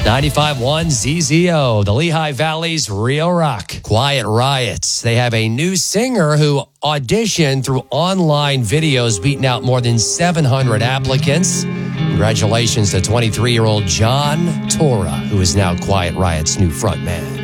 95.1 ZZO, the Lehigh Valley's Rio Rock. Quiet Riots. They have a new singer who auditioned through online videos, beating out more than 700 applicants. Congratulations to 23-year-old John Tora, who is now Quiet Riot's new frontman.